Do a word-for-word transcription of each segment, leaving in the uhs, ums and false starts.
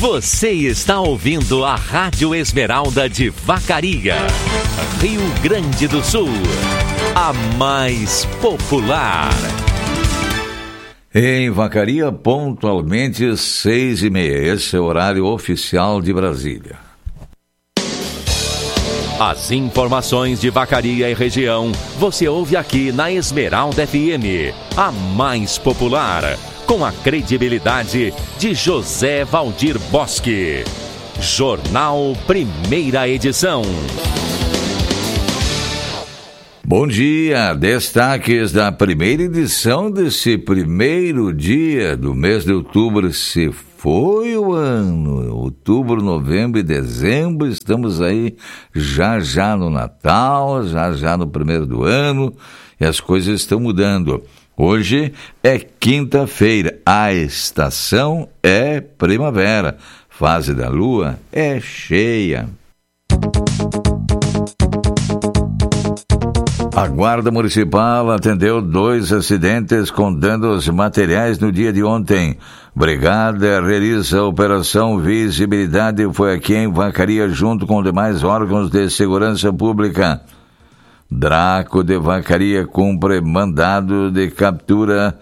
Você está ouvindo a Rádio Esmeralda de Vacaria, Rio Grande do Sul, a mais popular. Em Vacaria, pontualmente seis e meia. Esse é o horário oficial de Brasília. As informações de Vacaria e região você ouve aqui na Esmeralda F M, a mais popular, com a credibilidade de José Valdir Bosque. Jornal Primeira Edição. Bom dia, destaques da primeira edição desse primeiro dia do mês de outubro. Se foi o ano, outubro, novembro e dezembro, estamos aí já já no Natal, já já no primeiro do ano, e as coisas estão mudando. Hoje é quinta-feira, a estação é primavera, fase da lua é cheia. A Guarda Municipal atendeu dois acidentes com danos materiais no dia de ontem. Brigada realiza a Operação Visibilidade, foi aqui em Vacaria junto com demais órgãos de segurança pública. Draco de Vacaria cumpre mandado de captura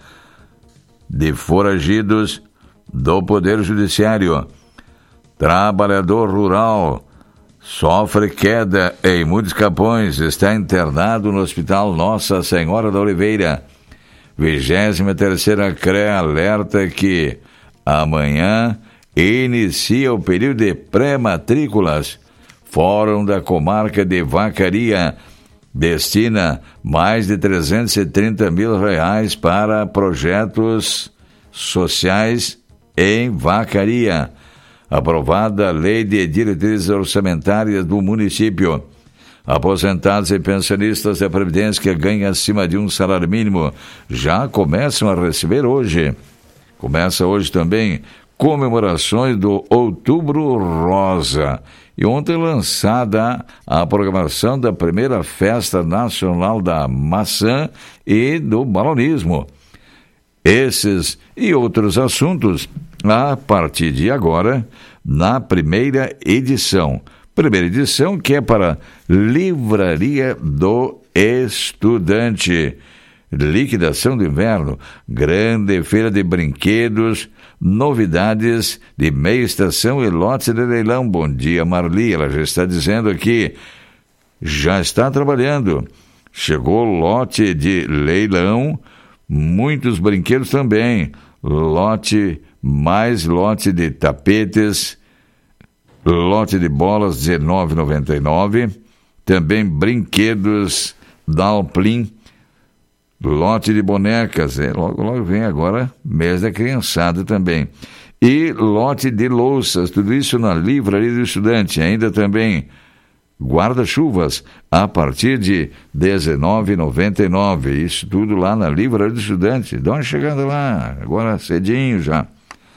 de foragidos do Poder Judiciário. Trabalhador rural sofre queda em muitos capões, está internado no Hospital Nossa Senhora da Oliveira. vigésima terceira C R E A alerta que amanhã inicia o período de pré-matrículas. Fórum da Comarca de Vacaria destina mais de trezentos e trinta mil reais para projetos sociais em Vacaria. Aprovada a Lei de Diretrizes Orçamentárias do município. Aposentados e pensionistas da Previdência que ganham acima de um salário mínimo já começam a receber hoje. Começa hoje também comemorações do Outubro Rosa. E ontem lançada a programação da primeira Festa Nacional da Maçã e do Balonismo. Esses e outros assuntos a partir de agora na primeira edição. Primeira edição que é para Livraria do Estudante. Liquidação do inverno, grande feira de brinquedos, novidades de meia estação e lotes de leilão. Bom dia, Marli, ela já está dizendo aqui, já está trabalhando. Chegou lote de leilão, muitos brinquedos também, lote, mais lote de tapetes, lote de bolas dezenove reais e noventa e nove centavos, também brinquedos da Alplim, lote de bonecas, é, logo, logo vem agora mês da criançada também. E lote de louças, tudo isso na Livraria do Estudante. Ainda também guarda-chuvas a partir de dezenove reais e noventa e nove centavos. Isso tudo lá na Livraria do Estudante. Dá uma chegada lá, agora cedinho já.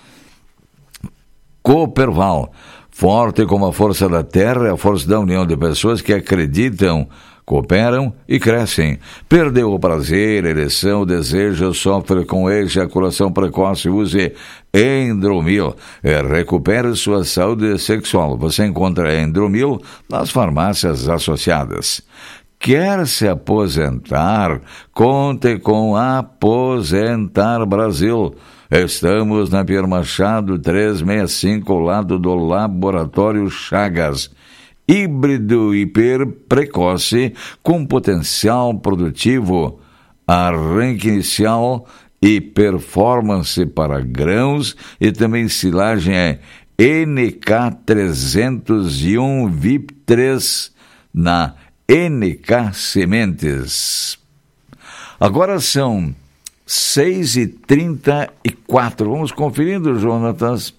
Cooperval, forte como a força da terra, a força da união de pessoas que acreditam, cooperam e crescem. Perdeu o prazer, a ereção, o desejo, sofre com ejaculação precoce, use Endromil. Recupere sua saúde sexual. Você encontra Endromil nas farmácias associadas. Quer se aposentar? Conte com Aposentar Brasil. Estamos na Pierre Machado trezentos e sessenta e cinco, ao lado do Laboratório Chagas. Híbrido hiper precoce com potencial produtivo, arranque inicial e performance para grãos e também silagem é N K trezentos e um V I P três na N K Sementes. Agora são seis e trinta e quatro. Vamos conferindo, Jonatas.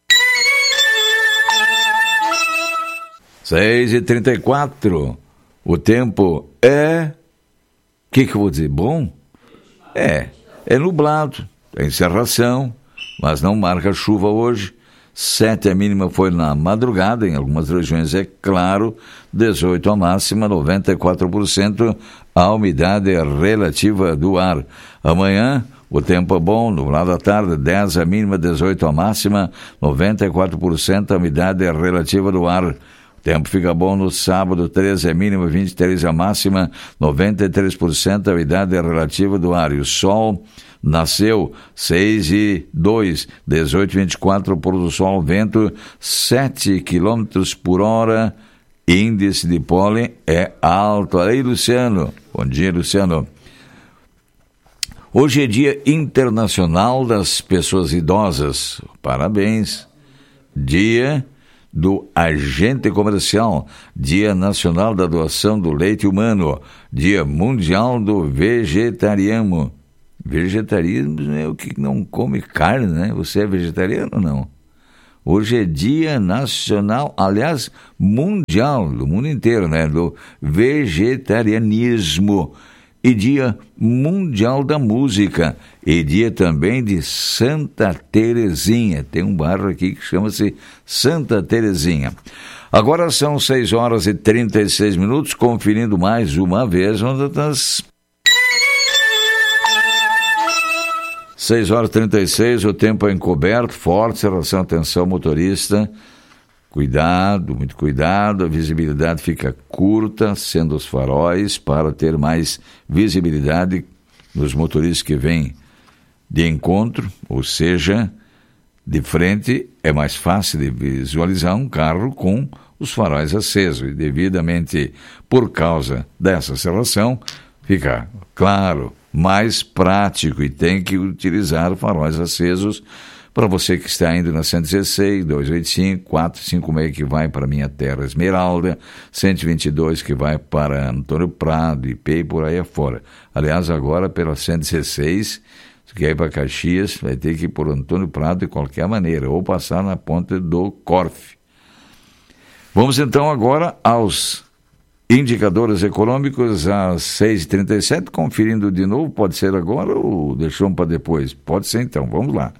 seis e trinta e quatro. O tempo é... O que que eu vou dizer? Bom? É, é nublado. Tem cerração, mas não marca chuva hoje. sete a mínima foi na madrugada, em algumas regiões é claro. dezoito a máxima, noventa e quatro por cento a umidade relativa do ar. Amanhã, O tempo é bom, nublado à tarde, dez a mínima, dezoito a máxima, noventa e quatro por cento a umidade relativa do ar. O tempo fica bom no sábado, treze a mínima, vinte e três a máxima, noventa e três por cento a umidade relativa do ar. E o sol nasceu seis e dois, dezoito e vinte e quatro, pôr do sol, vento sete quilômetros por hora, índice de pólen é alto. Aí, Luciano. Bom dia, Luciano. Hoje é Dia Internacional das Pessoas Idosas. Parabéns. Dia do Agente Comercial, Dia Nacional da Doação do Leite Humano, Dia Mundial do Vegetariano. Vegetariano é o que não come carne, né? Você é vegetariano ou não? Hoje é Dia Nacional, aliás, mundial, do mundo inteiro, né? Do vegetarianismo. E Dia Mundial da Música. E dia também de Santa Terezinha. Tem um bairro aqui que chama-se Santa Terezinha. Agora são seis horas e trinta e seis minutos, conferindo mais uma vez onde das seis horas e trinta e seis, o tempo é encoberto, forte, relação, atenção, motorista. Cuidado, muito cuidado, a visibilidade fica curta, sendo os faróis, para ter mais visibilidade nos motoristas que vêm de encontro, ou seja, de frente, é mais fácil de visualizar um carro com os faróis acesos, e devidamente, por causa dessa relação, fica, claro, mais prático, e tem que utilizar faróis acesos. Para você que está indo na cento e dezesseis, duzentos e oitenta e cinco, quatrocentos e cinquenta e seis que vai para Minha Terra Esmeralda, cento e vinte e dois que vai para Antônio Prado, I P e por aí afora. Aliás, agora pela cento e dezesseis, se quer ir para Caxias, vai ter que ir por Antônio Prado de qualquer maneira, ou passar na ponta do Corf. Vamos então agora aos indicadores econômicos às seis e trinta e sete, conferindo de novo, pode ser agora ou deixamos para depois? Pode ser então, vamos lá.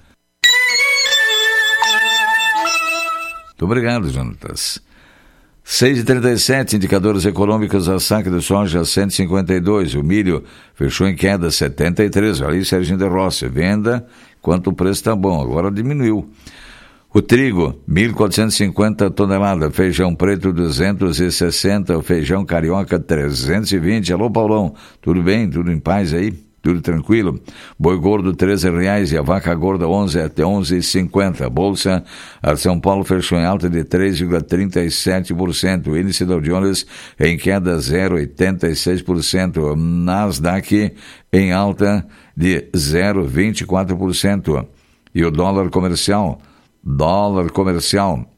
Muito obrigado, Jonatas. seis e trinta e sete, indicadores econômicos, a saca de soja cento e cinquenta e dois, o milho fechou em queda setenta e três, ali Serginho de Rossi, venda, quanto o preço está bom, agora diminuiu. O trigo, mil quatrocentos e cinquenta toneladas, feijão preto duzentos e sessenta, o feijão carioca trezentos e vinte, alô Paulão, tudo bem, tudo em paz aí? Tudo tranquilo? Boi gordo treze reais e a vaca gorda onze até onze e cinquenta. Bolsa, a São Paulo fechou em alta de três vírgula trinta e sete por cento. O índice Dow Jones em queda zero vírgula oitenta e seis por cento. Nasdaq em alta de zero vírgula vinte e quatro por cento. E o dólar comercial, dólar comercial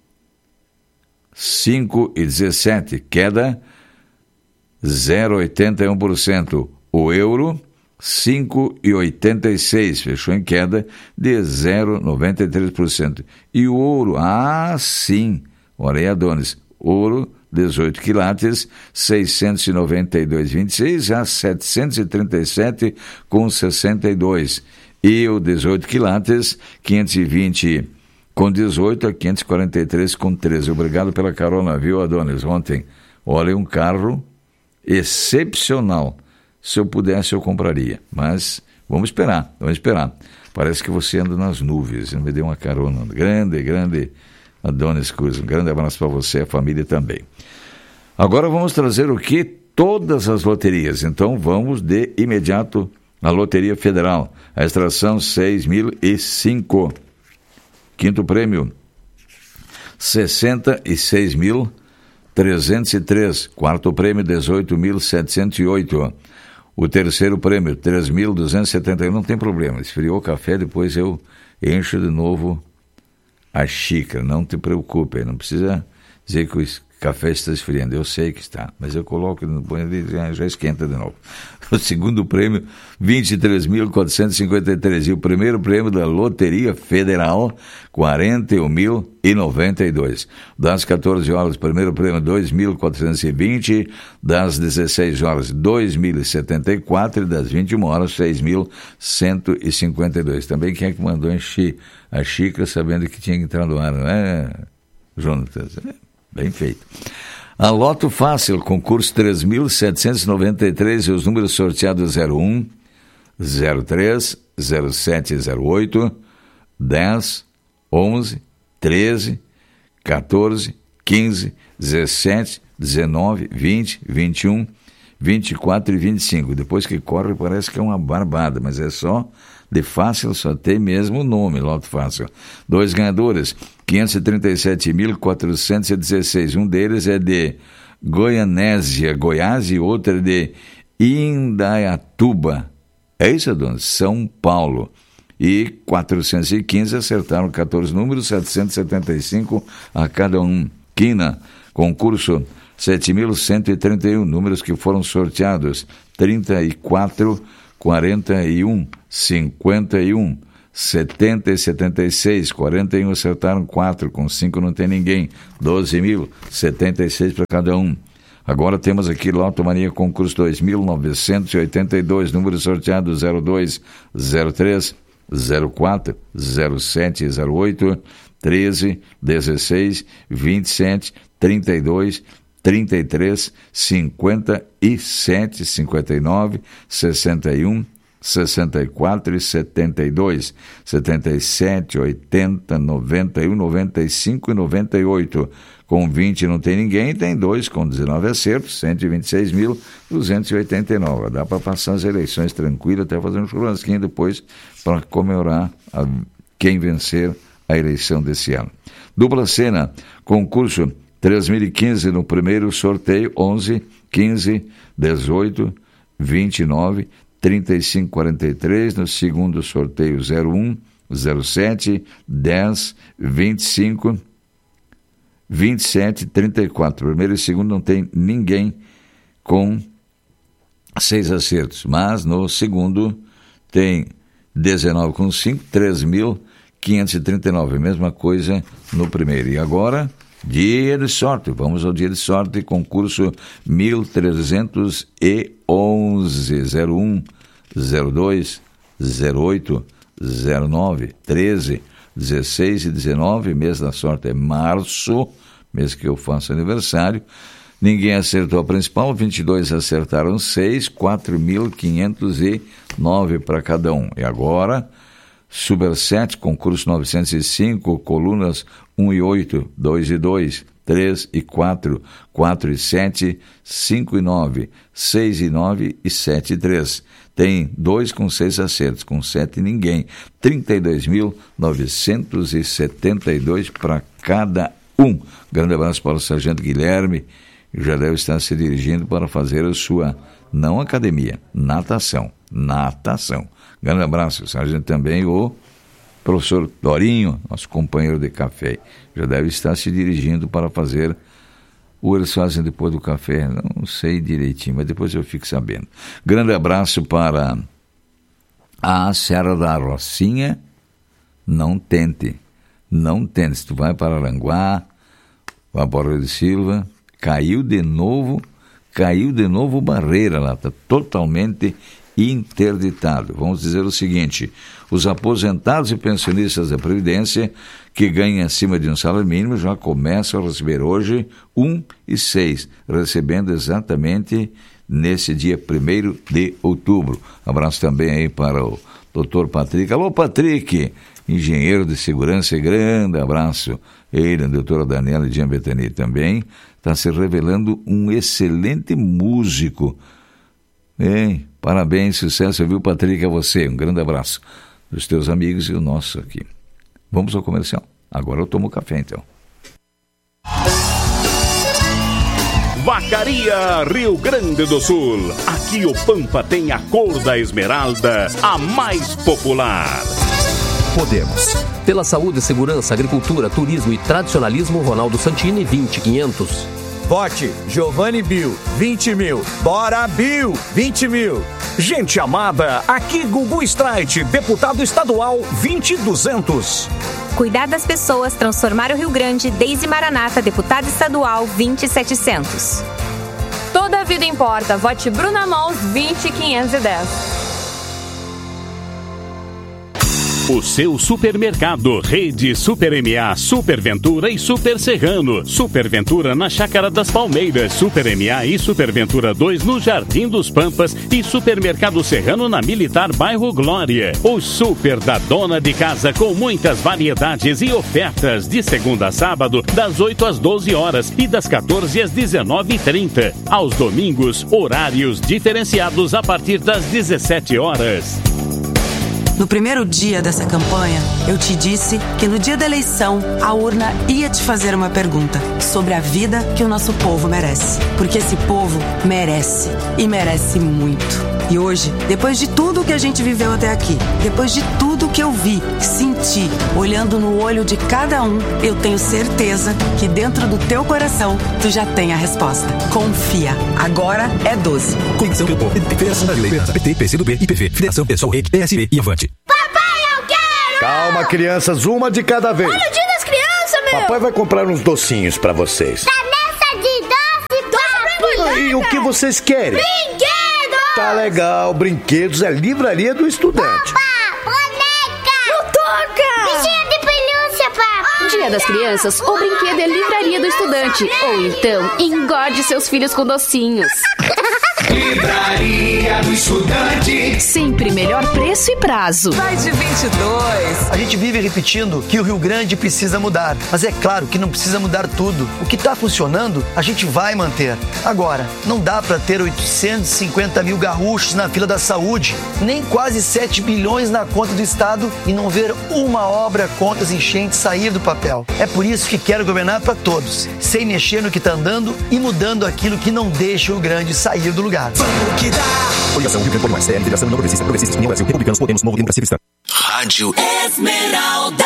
cinco vírgula dezessete, queda zero vírgula oitenta e um por cento. O euro cinco vírgula oitenta e seis, fechou em queda de zero vírgula noventa e três por cento. E o ouro, ah, sim, olha aí, Adonis, ouro, dezoito quilates, seiscentos e noventa e dois vírgula vinte e seis a setecentos e trinta e sete vírgula sessenta e dois. E o dezoito quilates, quinhentos e vinte com dezoito a quinhentos e quarenta e três com treze. Obrigado pela carona, viu, Adonis? Ontem, olha, um carro excepcional. Se eu pudesse, eu compraria. Mas vamos esperar, vamos esperar. Parece que você anda nas nuvens. Me deu uma carona grande, grande. Adonis Cruz, um grande abraço para você e a família também. Agora vamos trazer o que? Todas as loterias. Então vamos de imediato à Loteria Federal. A extração seis mil e cinco. Quinto prêmio, sessenta e seis mil trezentos e três. Quarto prêmio, dezoito mil setecentos e oito. O terceiro prêmio, três mil duzentos e setenta e um, não tem problema, esfriou o café, depois eu encho de novo a xícara, não te preocupe, não precisa dizer que o café está esfriando, eu sei que está, mas eu coloco no banho e já, já esquenta de novo. O segundo prêmio, vinte e três mil quatrocentos e cinquenta e três, e o primeiro prêmio da Loteria Federal, quarenta e um mil e noventa e dois. Das catorze horas, primeiro prêmio, dois mil quatrocentos e vinte, das dezesseis horas, dois mil e setenta e quatro, e das vinte e uma horas, seis mil cento e cinquenta e dois. Também quem é que mandou encher a xícara sabendo que tinha que entrar no ar, não é, Jonatas? É, bem feito. A Loto Fácil, concurso três mil setecentos e noventa e três, e os números sorteados zero um, zero três, zero sete zero oito, dez, onze, treze, quatorze, quinze, dezessete, dezenove, vinte, vinte e um, vinte e quatro e vinte e cinco. Depois que corre parece que é uma barbada, mas é só de fácil, só tem mesmo o nome, Loto Fácil. Dois ganhadores, quinhentos e trinta e sete mil, quatrocentos e dezesseis. Um deles é de Goianésia, Goiás, e outro é de Indaiatuba. É isso, dona? São Paulo. E quatrocentos e quinze acertaram quatorze números, setecentos e setenta e cinco a cada um. Quina, concurso sete mil cento e trinta e um, números que foram sorteados: trinta e quatro, quarenta e um, cinquenta e um, setenta e setenta e seis, quarenta e um acertaram quatro, com cinco não tem ninguém, doze mil, setenta e seis para cada um. Agora temos aqui Loto Mania concurso dois mil novecentos e oitenta e dois, números sorteados zero dois, zero três, zero quatro, zero sete, zero oito, treze, dezesseis, vinte e sete, trinta e dois, trinta e três, cinquenta e sete, cinquenta e nove, sessenta e um, sessenta e quatro e setenta e dois, setenta e sete, oitenta, noventa e um, noventa e cinco e noventa e oito. Com vinte não tem ninguém, tem dois com dezenove acertos, cento e vinte e seis mil, duzentos e oitenta e nove. Dá para passar as eleições tranquilo, até fazer um churrasquinho depois para comemorar a, quem vencer a eleição desse ano. Dupla cena, concurso três mil e quinze no primeiro sorteio, onze, quinze, dezoito, vinte e nove, trinta e cinco, quarenta e três, no segundo sorteio zero um, zero sete, dez, vinte e cinco, vinte e sete, trinta e quatro. Primeiro e segundo não tem ninguém com seis acertos, mas no segundo tem dezenove com cinco, três mil quinhentos e trinta e nove. Mesma coisa no primeiro. E agora, dia de sorte. Vamos ao dia de sorte, concurso mil trezentos e onze, zero um, zero dois, zero oito, zero nove, treze, dezesseis e dezenove. Mês da sorte é março, mês que eu faço aniversário. Ninguém acertou a principal, vinte e dois acertaram seis, quatro mil quinhentos e nove para cada um. E agora, Super sete, concurso novecentos e cinco, colunas um e oito, dois e dois, três e quatro, quatro e sete, cinco e nove, seis e nove e sete e três. Tem dois com seis acertos, com sete ninguém. trinta e dois mil novecentos e setenta e dois para cada um. Grande abraço para o Sargento Guilherme, que já deve estar se dirigindo para fazer a sua, não academia, natação. Natação. Grande abraço, Sargento, também o professor Dorinho, nosso companheiro de café, já deve estar se dirigindo para fazer o eles fazem depois do café, não sei direitinho, mas depois eu fico sabendo. Grande abraço para a Serra da Rocinha. Não tente, não tente, se tu vai para Aranguá, vai para Rio de Silva, caiu de novo, caiu de novo barreira lá, está totalmente interditado. Vamos dizer o seguinte: os aposentados e pensionistas da Previdência que ganham acima de um salário mínimo já começam a receber hoje um e seis, recebendo exatamente nesse dia primeiro de outubro. Abraço também aí para o doutor Patrick. Alô, Patrick, engenheiro de segurança, grande abraço. Ele, a doutora Daniela de Betani também, está se revelando um excelente músico. Hein? Parabéns, sucesso, viu, Patrick, a você. Um grande abraço dos teus amigos e o nosso aqui. Vamos ao comercial. Agora eu tomo café, então. Vacaria Rio Grande do Sul. Aqui o Pampa tem a cor da esmeralda, a mais popular. Podemos. Pela saúde, segurança, agricultura, turismo e tradicionalismo, Ronaldo Santini, vinte mil e quinhentos. Vote Giovanni Bill, vinte mil. Bora Bill, vinte mil. Gente amada, aqui Gugu Streit, deputado estadual, vinte mil e duzentos. Cuidar das pessoas, transformar o Rio Grande, Deise Maranata, deputada estadual, vinte mil e setecentos. Toda a vida importa, vote Bruna Mols, vinte mil quinhentos e dez. O seu supermercado, Rede Super M A, Super Ventura e Super Serrano. Super Ventura na Chácara das Palmeiras, Super M A e Super Ventura dois no Jardim dos Pampas e Supermercado Serrano na Militar Bairro Glória. O Super da Dona de Casa com muitas variedades e ofertas de segunda a sábado das oito às doze horas e das quatorze às dezenove e trinta. Aos domingos, horários diferenciados a partir das dezessete horas. No primeiro dia dessa campanha, eu te disse que no dia da eleição, a urna ia te fazer uma pergunta sobre a vida que o nosso povo merece. Porque esse povo merece, e merece muito. E hoje, depois de tudo que a gente viveu até aqui, depois de tudo que eu vi, senti, olhando no olho de cada um, eu tenho certeza que dentro do teu coração, tu já tem a resposta. Confia. Agora é doze. Conexão do Povo. Federação da Aliança. P T, P C do B, I P V. Federação Pessoal Rede, P S B e Avante. Papai, eu quero! Calma, crianças, uma de cada vez. Olha o dia das crianças, meu! Papai vai comprar uns docinhos pra vocês. Tá nessa de doce, papai! E o que vocês querem? Brinquedos! Tá legal, brinquedos é livraria do estudante. Papá, boneca! Não toca! Bichinho de pelúcia, papai! Dia das Crianças, o brinquedo é livraria do estudante. Ou então, engorde seus filhos com docinhos. Livraria do Estudante. Sempre melhor preço e prazo. Vai de vinte e dois. A gente vive repetindo que o Rio Grande precisa mudar. Mas é claro que não precisa mudar tudo. O que está funcionando, a gente vai manter. Agora, não dá para ter oitocentos e cinquenta mil gaúchos na fila da saúde, nem quase sete bilhões na conta do Estado e não ver uma obra contra as enchentes sair do papel. É por isso que quero governar para todos, sem mexer no que está andando e mudando aquilo que não deixa o Grande sair do lugar. Vamos que dá! Coligação Rio Grande do Norte, Federação Não Progressista, Progressistas, União Brasil, Republicanos, Podemos, Novo Democracia. Rádio Esmeralda.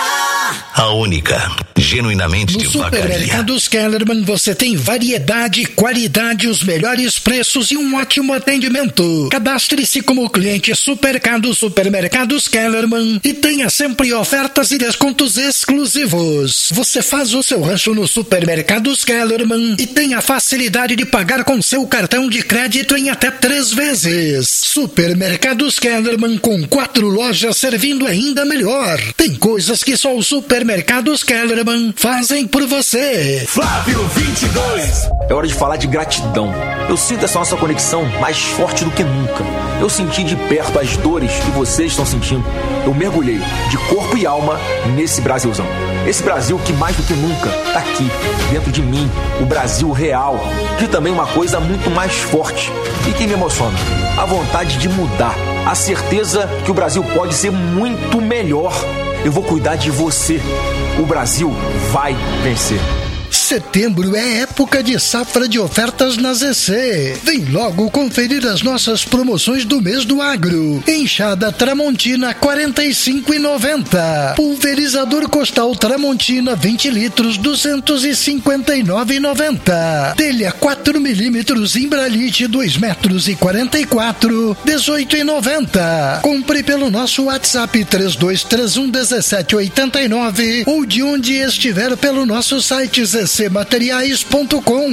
A única, genuinamente de vacaria. No Supermercados Kellerman você tem variedade, qualidade, os melhores preços e um ótimo atendimento. Cadastre-se como cliente Supermercados Supermercados Kellerman e tenha sempre ofertas e descontos exclusivos. Você faz o seu rancho no Supermercados Kellerman e tem a facilidade de pagar com seu cartão de crédito em até três vezes. Supermercados Kellerman com quatro lojas servindo ainda melhor. Tem coisas que só o Supermercados Kellerman fazem por você. Flávio vinte e dois. É hora de falar de gratidão. Eu sinto essa nossa conexão mais forte do que nunca. Eu senti de perto as dores que vocês estão sentindo. Eu mergulhei de corpo e alma nesse Brasilzão. Esse Brasil que mais do que nunca tá aqui, dentro de mim, o Brasil real. De também uma coisa muito mais forte e que me emociona. A vontade de mudar. A certeza que o Brasil pode ser muito melhor. Eu vou cuidar de você. O Brasil vai vencer. Setembro é época de safra de ofertas na Z C. Vem logo conferir as nossas promoções do mês do agro. Enxada Tramontina quarenta e cinco reais e noventa centavos. Pulverizador Costal Tramontina vinte litros duzentos e cinquenta e nove reais e noventa centavos. Telha quatro milímetros Imbralite dois metros e quarenta e quatro, dezoito reais e noventa centavos. Compre pelo nosso WhatsApp três dois três um um sete oito nove ou de onde estiver pelo nosso site z c materiais ponto com.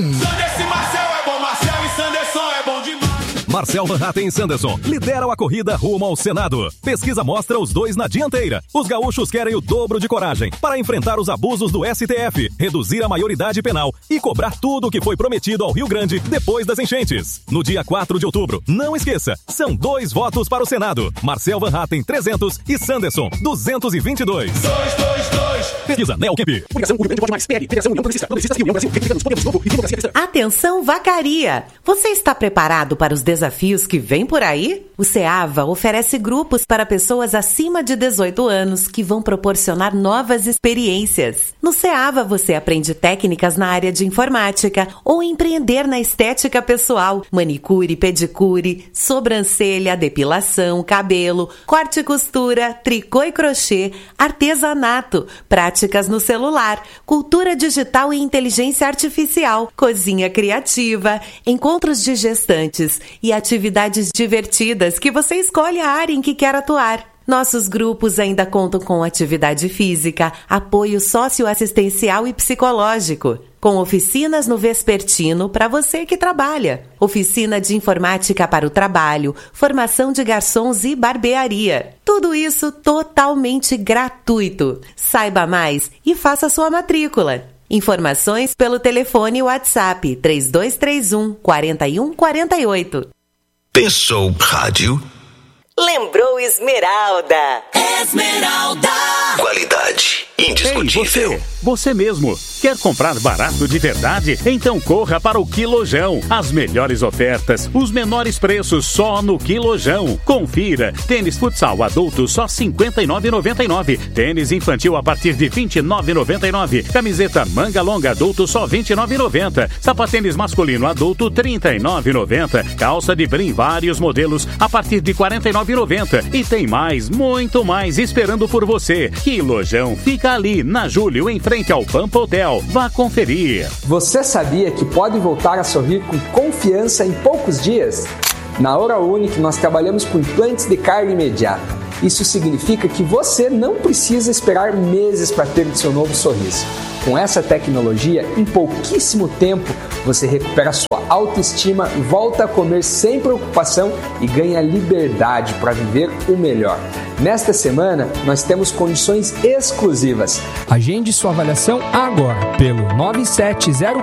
Marcel Van Hatten e Sanderson lideram a corrida rumo ao Senado. Pesquisa mostra os dois na dianteira. Os gaúchos querem o dobro de coragem para enfrentar os abusos do S T F, reduzir a maioridade penal e cobrar tudo o que foi prometido ao Rio Grande depois das enchentes. No dia quatro de outubro, não esqueça, são dois votos para o Senado. Marcel Van Hatten, trezentos e Sanderson, duzentos e vinte e dois. dois, dois, dois. Pesquisa Neocamp. Coligação Rio Grande pode mais. P L, Federação União Progressista, Progressistas e União Brasil, Republicanos, Podemos, Novo e Democracia Cristã. Atenção, vacaria! Você está preparado para os desafios que vêm por aí? O SEAVA oferece grupos para pessoas acima de dezoito anos que vão proporcionar novas experiências. No SEAVA você aprende técnicas na área de informática ou empreender na estética pessoal, manicure, pedicure, sobrancelha, depilação, cabelo, corte e costura, tricô e crochê, artesanato, práticas no celular, cultura digital e inteligência artificial, cozinha criativa, encontros de gestantes e atividades divertidas que você escolhe a área em que quer atuar. Nossos grupos ainda contam com atividade física, apoio socioassistencial e psicológico. com oficinas no Vespertino para você que trabalha. Oficina de informática para o trabalho, formação de garçons e barbearia. Tudo isso totalmente gratuito. Saiba mais e faça sua matrícula. Informações pelo telefone WhatsApp três dois três um, quatro um quatro oito. Pensou rádio? Lembrou Esmeralda. Esmeralda. Qualidade indiscutível. Ei, você, você mesmo. Quer comprar barato de verdade? Então corra para o Quilojão. As melhores ofertas, os menores preços só no Quilojão. Confira. Tênis futsal adulto só cinquenta e nove reais e noventa e nove centavos. Tênis infantil a partir de vinte e nove reais e noventa e nove centavos. Camiseta manga longa adulto só vinte e nove reais e noventa centavos. Sapatênis masculino adulto trinta e nove reais e noventa centavos. Calça de brim vários modelos a partir de quarenta e nove reais e noventa centavos. E tem mais, muito mais esperando por você. Quilojão fica ali na Júlio, em frente ao Pampa Hotel. Vá conferir. Você sabia que pode voltar a sorrir com confiança em poucos dias? Na Oral Unique nós trabalhamos com implantes de carga imediata. Isso significa que você não precisa esperar meses para ter o seu novo sorriso. Com essa tecnologia, em pouquíssimo tempo, você recupera sua autoestima, volta a comer sem preocupação e ganha liberdade para viver o melhor. Nesta semana, nós temos condições exclusivas. Agende sua avaliação agora pelo nove sete zero